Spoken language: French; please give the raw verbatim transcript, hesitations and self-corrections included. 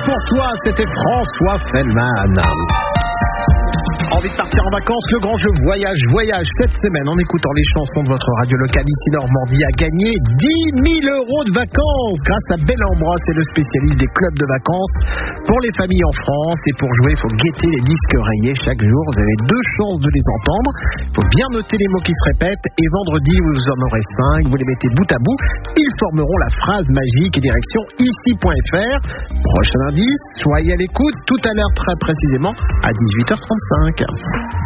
pour toi, c'était François Fellman. Envie de partir en vacances, le grand jeu voyage, voyage cette semaine en écoutant les chansons de votre radio locale ici Normandie a gagné dix mille euros de vacances grâce à Bellambra, c'est le spécialiste des clubs de vacances pour les familles en France. Et pour jouer, il faut guetter les disques rayés chaque jour. Vous avez deux chances de les entendre. Il faut bien noter les mots qui se répètent et vendredi, vous en aurez cinq. Vous les mettez bout à bout. Ils formeront la phrase magique et direction ici point f r. Prochain indice, soyez à l'écoute tout à l'heure très précisément à dix-huit heures trente-cinq.